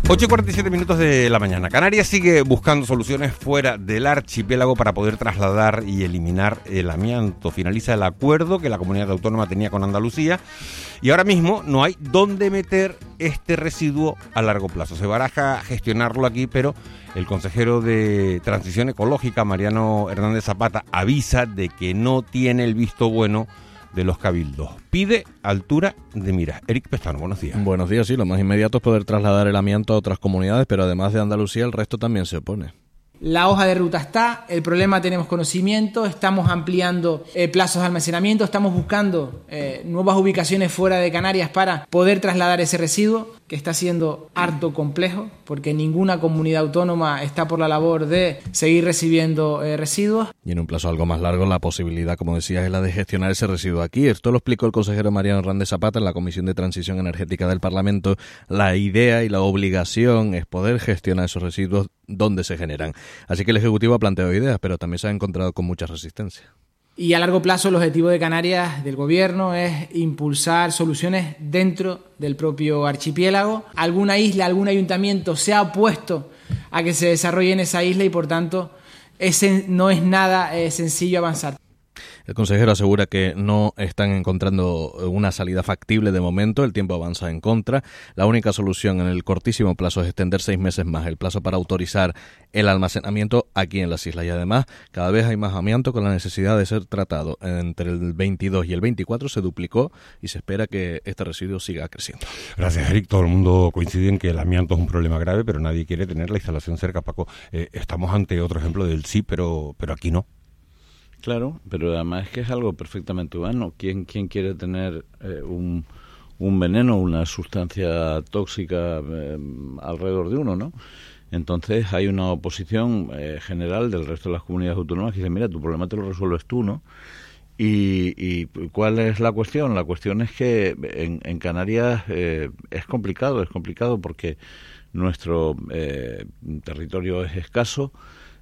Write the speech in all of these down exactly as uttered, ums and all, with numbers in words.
ocho y cuarenta y siete minutos de la mañana. Canarias sigue buscando soluciones fuera del archipiélago para poder trasladar y eliminar el amianto. Finaliza el acuerdo que la comunidad autónoma tenía con Andalucía y ahora mismo no hay dónde meter este residuo a largo plazo. Se baraja gestionarlo aquí, pero el consejero de Transición Ecológica, Mariano Hernández Zapata, avisa de que no tiene el visto bueno de los cabildos. Pide altura de miras. Eric Pestano, buenos días. Buenos días, sí, lo más inmediato es poder trasladar el amianto a otras comunidades, pero además de Andalucía, el resto también se opone. La hoja de ruta está, el problema tenemos conocimiento, estamos ampliando eh, plazos de almacenamiento, estamos buscando eh, nuevas ubicaciones fuera de Canarias para poder trasladar ese residuo, que está siendo harto complejo, porque ninguna comunidad autónoma está por la labor de seguir recibiendo eh, residuos. Y en un plazo algo más largo, la posibilidad, como decías, es la de gestionar ese residuo aquí. Esto lo explicó el consejero Mariano Hernández Zapata en la Comisión de Transición Energética del Parlamento. La idea y la obligación es poder gestionar esos residuos donde se generan. Así que el Ejecutivo ha planteado ideas, pero también se ha encontrado con mucha resistencia. Y a largo plazo el objetivo de Canarias, del Gobierno, es impulsar soluciones dentro del propio archipiélago. Alguna isla, algún ayuntamiento se ha opuesto a que se desarrolle en esa isla y, por tanto, ese no es nada eh, sencillo avanzar. El consejero asegura que no están encontrando una salida factible de momento, el tiempo avanza en contra. La única solución en el cortísimo plazo es extender seis meses más el plazo para autorizar el almacenamiento aquí en las islas. Y además, cada vez hay más amianto con la necesidad de ser tratado. Entre el veintidós y el veinticuatro se duplicó y se espera que este residuo siga creciendo. Gracias, Eric. Todo el mundo coincide en que el amianto es un problema grave, pero nadie quiere tener la instalación cerca. Paco, eh, estamos ante otro ejemplo del sí, pero, pero aquí no. Claro, pero además es que es algo perfectamente humano. ¿Quién, quién quiere tener eh, un, un veneno, una sustancia tóxica eh, alrededor de uno, no? Entonces hay una oposición eh, general del resto de las comunidades autónomas que dice, mira, tu problema te lo resuelves tú, ¿no? Y, y ¿cuál es la cuestión? La cuestión es que en, en Canarias eh, es complicado, es complicado porque nuestro eh, territorio es escaso.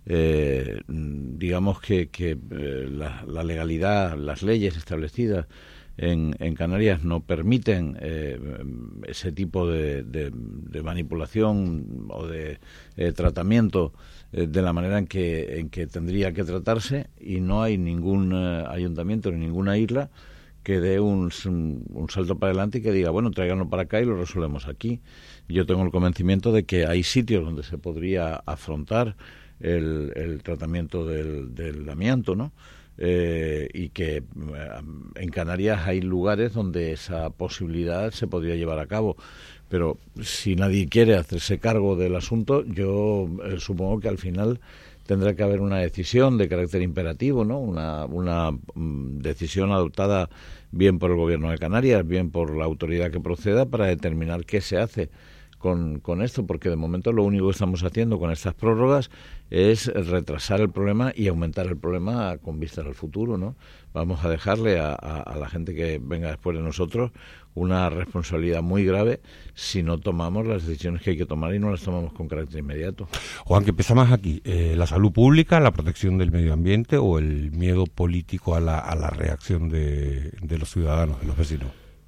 Eh, digamos que, que eh, la, la legalidad, las leyes establecidas en, en Canarias no permiten eh, ese tipo de, de, de manipulación o de eh, tratamiento eh, de la manera en que, en que tendría que tratarse, y no hay ningún eh, ayuntamiento ni ninguna isla que dé un, un salto para adelante y que diga, bueno, tráiganlo para acá y lo resolvemos aquí. Yo tengo el convencimiento de que hay sitios donde se podría afrontar El, el tratamiento del, del amianto, ¿no? Eh, y que eh, en Canarias hay lugares donde esa posibilidad se podría llevar a cabo. Pero si nadie quiere hacerse cargo del asunto, yo eh, supongo que al final tendrá que haber una decisión de carácter imperativo, ¿no? Una, una um, decisión adoptada bien por el Gobierno de Canarias, bien por la autoridad que proceda, para determinar qué se hace Con, con esto, porque de momento lo único que estamos haciendo con estas prórrogas es retrasar el problema y aumentar el problema con vistas al futuro, ¿no? Vamos a dejarle a, a, a la gente que venga después de nosotros una responsabilidad muy grave si no tomamos las decisiones que hay que tomar y no las tomamos con carácter inmediato. Juan, ¿qué pesa más aquí? Eh, ¿La salud pública, la protección del medio ambiente o el miedo político a la, a la reacción de, de los ciudadanos, de los vecinos?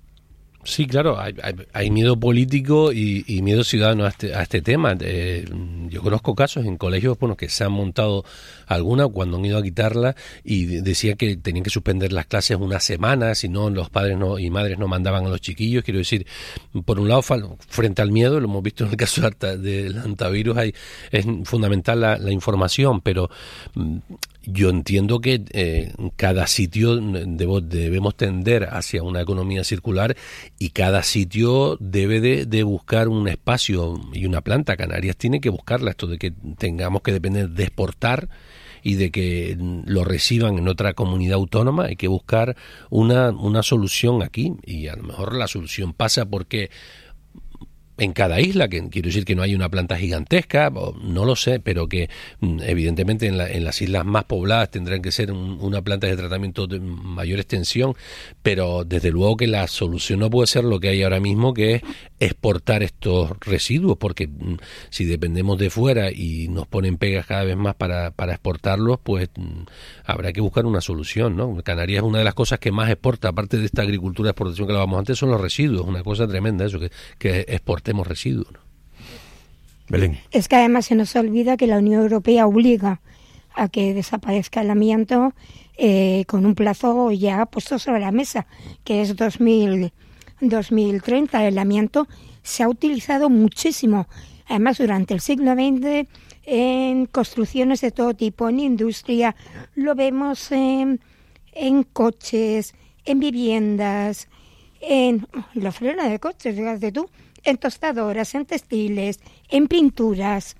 Sí, claro, hay, hay, hay miedo político y, y miedo ciudadano a este, a este tema. Eh, yo conozco casos en colegios, bueno, que se han montado algunas cuando han ido a quitarla y decían que tenían que suspender las clases una semana, si no los padres no y madres no mandaban a los chiquillos. Quiero decir, por un lado, frente al miedo, lo hemos visto en el caso del hantavirus, hay, es fundamental la, la información, pero yo entiendo que eh, cada sitio debo, debemos tender hacia una economía circular y cada sitio debe de, de buscar un espacio y una planta. Canarias tiene que buscarla, esto de que tengamos que depender de exportar y de que lo reciban en otra comunidad autónoma. Hay que buscar una, una solución aquí, y a lo mejor la solución pasa porque en cada isla, que quiero decir que no hay una planta gigantesca, no lo sé, pero que evidentemente en, la, en las islas más pobladas tendrán que ser un, una planta de tratamiento de mayor extensión, pero desde luego que la solución no puede ser lo que hay ahora mismo, que es exportar estos residuos, porque si dependemos de fuera y nos ponen pegas cada vez más para, para exportarlos, pues habrá que buscar una solución, ¿no? Canarias es una de las cosas que más exporta, aparte de esta agricultura de exportación que hablábamos antes, son los residuos, una cosa tremenda eso, que, que exportemos residuos, ¿no? Belén. Es que además se nos olvida que la Unión Europea obliga a que desaparezca el amianto eh, con un plazo ya puesto sobre la mesa, que es dos mil treinta. El amianto se ha utilizado muchísimo, además durante el siglo veinte, en construcciones de todo tipo, en industria, lo vemos en, en coches, en viviendas, en la frena de coches, fíjate tú, en tostadoras, en textiles, en pinturas.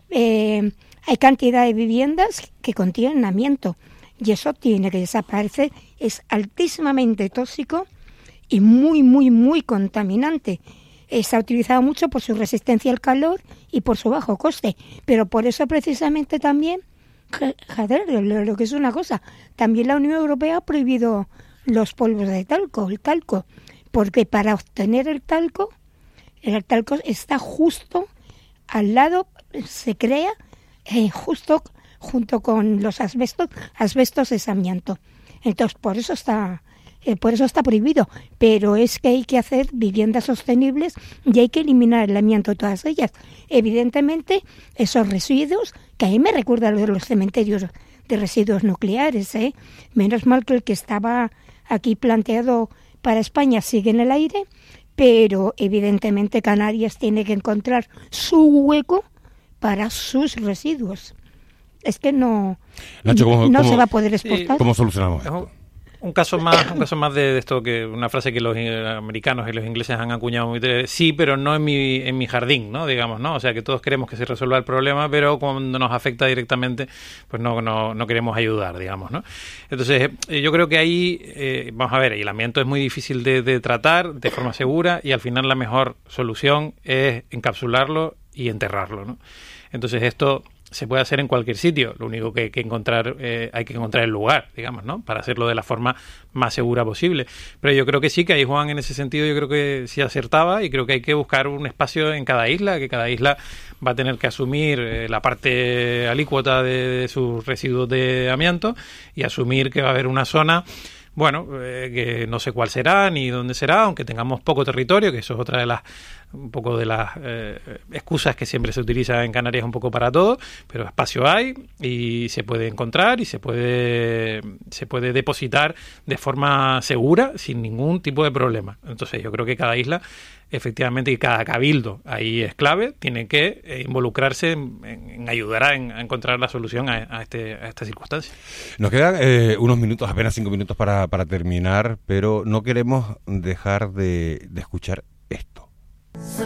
Eh, hay cantidad de viviendas que contienen amianto y eso tiene que desaparecer. Es altísimamente tóxico y muy, muy, muy contaminante. Eh, se ha utilizado mucho por su resistencia al calor y por su bajo coste, pero por eso precisamente también, joder, lo, lo que es una cosa, también la Unión Europea ha prohibido los polvos de talco, el talco, porque para obtener el talco, el talco está justo al lado, se crea eh, justo junto con los asbestos, asbestos es amianto. Entonces, por eso está eh, por eso está prohibido, pero es que hay que hacer viviendas sostenibles y hay que eliminar el amianto de todas ellas. Evidentemente, esos residuos, que a mí me recuerda a lo de los cementerios de residuos nucleares, ¿eh? Menos mal que el que estaba aquí planteado para España sigue en el aire, pero evidentemente Canarias tiene que encontrar su hueco para sus residuos. Es que no, Nacho, ¿cómo, no cómo, se va a poder exportar. ¿Cómo solucionamos esto? Un caso más, un caso más de, de esto, que una frase que los americanos y los ingleses han acuñado muy de, sí, pero no en mi en mi jardín, ¿no? Digamos, ¿no? O sea, que todos queremos que se resuelva el problema, pero cuando nos afecta directamente, pues no no, no queremos ayudar, digamos, ¿no? Entonces, eh, yo creo que ahí, eh, vamos a ver, el amianto es muy difícil de, de tratar de forma segura y al final la mejor solución es encapsularlo y enterrarlo, ¿no? Entonces, esto se puede hacer en cualquier sitio, lo único que hay que encontrar eh, hay que encontrar el lugar, digamos, ¿no? Para hacerlo de la forma más segura posible. Pero yo creo que sí, que ahí Juan en ese sentido yo creo que sí acertaba y creo que hay que buscar un espacio en cada isla, que cada isla va a tener que asumir eh, la parte alícuota de, de sus residuos de amianto y asumir que va a haber una zona, bueno, eh, que no sé cuál será ni dónde será, aunque tengamos poco territorio, que eso es otra de las un poco de las eh, excusas que siempre se utiliza en Canarias un poco para todo, pero espacio hay y se puede encontrar y se puede se puede depositar de forma segura sin ningún tipo de problema. Entonces yo creo que cada isla, efectivamente, y cada cabildo ahí es clave, tiene que eh, involucrarse en, en ayudar a, en, a encontrar la solución a, a, este, a esta circunstancia. Nos quedan eh, unos minutos, apenas cinco minutos para, para terminar, pero no queremos dejar de, de escuchar esto.